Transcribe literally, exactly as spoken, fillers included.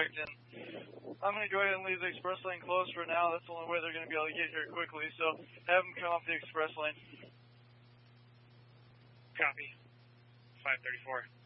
and I'm going to go ahead and leave the express lane closed for now. That's the only way they're going to be able to get here quickly, so have them come off the express lane. Copy. five thirty-four.